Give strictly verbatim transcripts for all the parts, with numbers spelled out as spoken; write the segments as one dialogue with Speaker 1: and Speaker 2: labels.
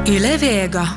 Speaker 1: Yle Vega.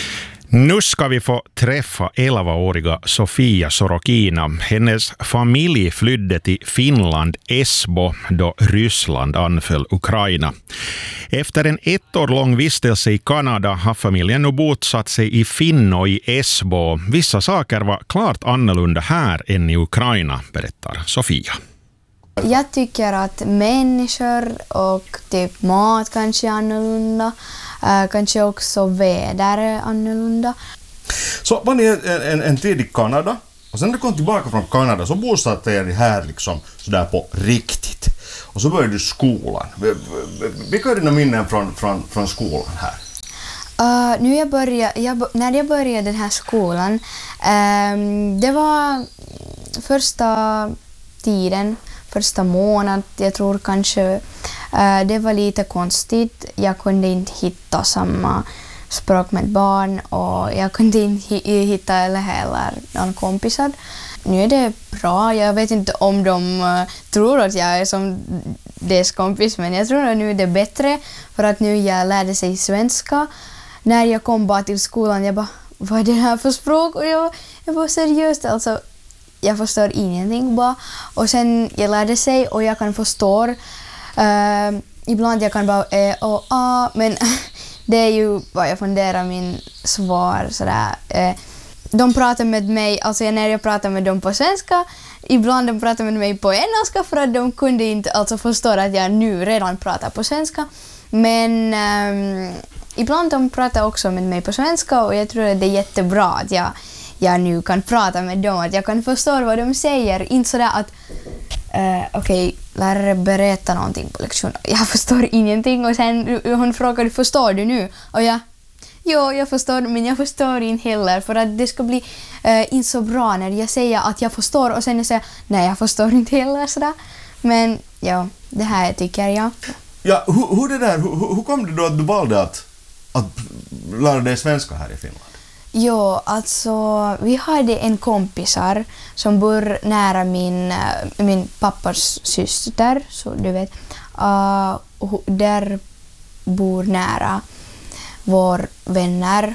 Speaker 2: Nu ska vi få träffa elvaåriga Sofia Sorokina. Hennes familj flydde till Finland, Esbo, då Ryssland anföll Ukraina. Efter en ett år lång vistelse i Kanada har familjen nu bosatt sig i Finno i Esbo. Vissa saker var klart annorlunda här än i Ukraina, berättar Sofia.
Speaker 3: Jag tycker att människor och typ mat kanske är annorlunda. Uh, kanske också väder är annorlunda.
Speaker 4: Så var ni en, en, en tid i Kanada och sen när du kom tillbaka från Kanada så bosatte jag här liksom sådär på riktigt. Och så började du skolan. Vilka är dina minnen från, från, från skolan här?
Speaker 3: Uh, nu jag började, jag, när jag började den här skolan, um, det var första tiden, första månaden, jag tror kanske uh, det var lite konstigt. Jag kunde inte hitta samma språk med barn och jag kunde inte hitta eller heller någon kompisar. Nu är det bra. Jag vet inte om de uh, tror att jag är som deras kompis, men jag tror att nu är det bättre för att nu jag lärde sig svenska. När jag kom bara till skolan, jag bara, vad är det här för språk? Och jag, jag var seriöst, alltså, jag förstår ingenting bara. Och sen jag lärde sig och jag kan förstå. Uh, ibland jag kan bara eh och ah, men det är ju vad jag funderar min svar sådär. Eh, de pratar med mig, alltså när jag pratar med dem på svenska, ibland de pratar med mig på engelska för att de kunde inte alltså förstå att jag nu redan pratar på svenska. Men um, ibland de pratar också med mig på svenska och jag tror att det är jättebra att jag, jag nu kan prata med dem, att jag kan förstå vad de säger. Inte sådär att uh, okej, okay, lärare berättar någonting på lektionen. Jag förstår ingenting och sen hon frågar, förstår du nu? Och jag, jo, jag förstår, men jag förstår inte heller för att det ska bli uh, inte så bra när jag säger att jag förstår och sen jag säger, nej jag förstår inte heller sådär. Men ja, det här tycker jag.
Speaker 4: Ja, hur, hur, det där, hur, hur kom det då att du valde att, att lära dig svenska här i Finland?
Speaker 3: Jo, alltså vi hade en kompisar som bor nära min, min pappas syster, så du vet. Uh, där bor nära vår vänner.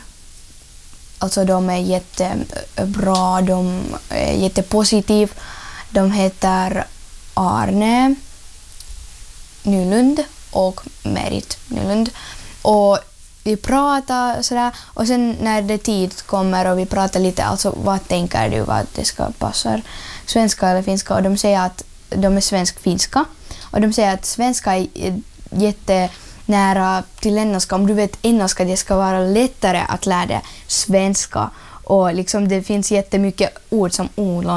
Speaker 3: Alltså de är jättebra, de är jättepositiva. De heter Arne Nylund och Merit Nylund. Och vi pratar sådär och sen när det tid kommer och vi pratar lite, alltså vad tänker du vad det ska passa, svenska eller finska, och de säger att de är svensk-finska och de säger att svenska är jättenära till engelska. Om du vet engelska, det ska vara lättare att lära dig svenska och liksom det finns jättemycket ord som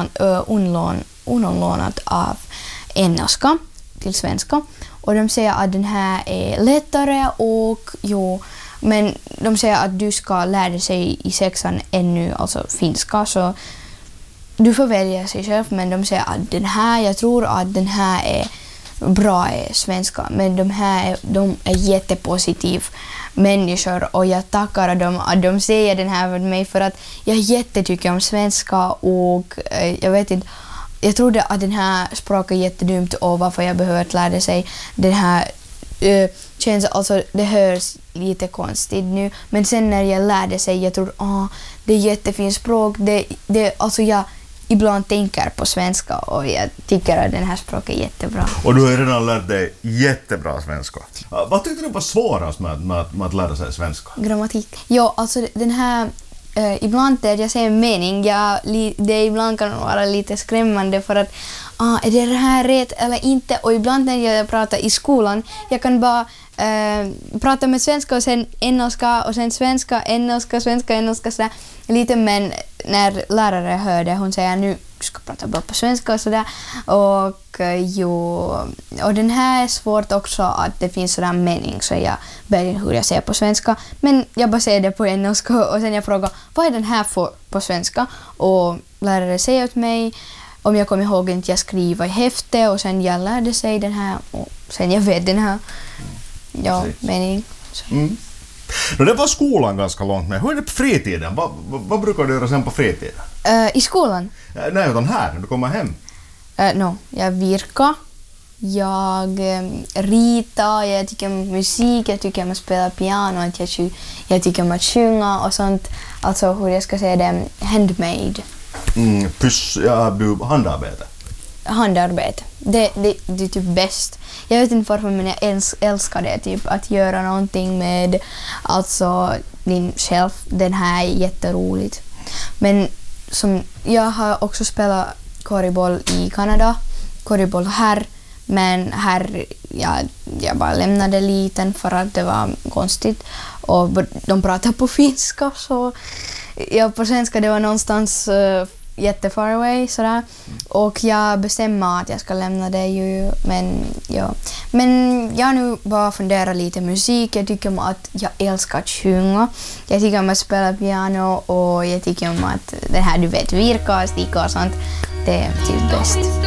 Speaker 3: unlånat av engelska till svenska och de säger att den här är lättare och jo, men de säger att du ska lära sig i sexan ännu alltså finska, så du får välja sig själv, men de säger att den här, jag tror att den här är bra är svenska, men de här är, de är jättepositiva människor och jag tackar dem att de säger den här med mig för att jag jättetycker om svenska och eh, jag vet inte, jag trodde att den här språket är jättedumt och varför jag behöver lära sig den här uh, känns, alltså det hörs lite konstigt nu, men sen när jag lärde sig, jag tror ah, det är jättefint språk, det, det, alltså jag ibland tänker på svenska och jag tycker att den här språket är jättebra.
Speaker 4: Och du har redan lärt dig jättebra svenska. Vad tyckte du var svårast med, med, med att lära sig svenska?
Speaker 3: Grammatik. Ja, alltså den här Uh, ibland när jag säger mening, jag, li, det ibland kan vara lite skrämmande för att ah, är det här rätt eller inte, och ibland när jag pratar i skolan jag kan bara uh, prata med svenska och sen engelska och sen svenska, engelska, svenska, engelska sådär lite, men när lärare hörde hon säger nu ska prata bara på svenska och sådär och uh, jo, och den här är svårt också att det finns sådär mening så jag väljer hur jag säger på svenska, men jag bara säger det på engelska och sen jag frågar vad är den här för på svenska och lärare säger åt mig om jag kommer ihåg inte jag skriver i häfte och sen jag lärde sig den här och sen jag vet den här ja, mening.
Speaker 4: Mm. Det var skolan ganska långt med. Hur är det på fritiden? Vad, vad, vad brukar du göra sen på fritiden?
Speaker 3: Uh, I skolan?
Speaker 4: Nej, utan här, när du kommer hem.
Speaker 3: Uh, no, jag virkar jag eh, ritar, jag tycker om musik, jag tycker om att spela piano, att jag, ty- jag tycker om att sjunga och sånt. Alltså hur jag ska säga det, handmade.
Speaker 4: Mm, pys, ja, bu- handarbete.
Speaker 3: Handarbete. Det, det, det är typ bäst. Jag vet inte varför, men jag äls- älskar det. Typ att göra någonting med alltså din själv. Den här är jätteroligt. Men som, jag har också spelat korgboll i Kanada. Korgboll här. Men här, ja, jag bara lämnade liten för att det var konstigt. Och de pratade på finska, så jag på svenska, det var någonstans uh, jättefar away sådär. Och jag bestämmer att jag ska lämna det ju, men ja. Men jag nu bara funderar lite musik. Jag tycker om att jag älskar att sjunga. Jag tycker om att spela piano och jag tycker om att det här, du vet, virka och sticka och sånt. Det är typ bäst.